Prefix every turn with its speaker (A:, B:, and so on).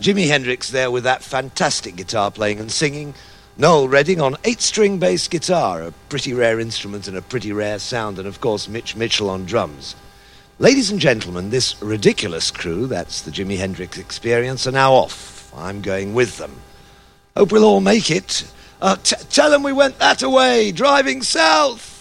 A: Jimi Hendrix there with that fantastic guitar playing and singing. Noel Redding on 8-string bass guitar, a pretty rare instrument and a pretty rare sound, and of course Mitch Mitchell on drums. Ladies and gentlemen, this ridiculous crew, that's the Jimi Hendrix Experience, are now off. I'm going with them. Hope we'll all make it. Tell them we went that away, driving south.